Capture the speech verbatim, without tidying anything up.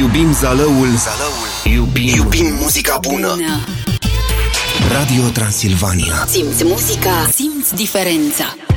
Iubim Zalăul, Zalăul. Iubim. Iubim muzica bună. Radio Transilvania. Simți muzica, simți diferența.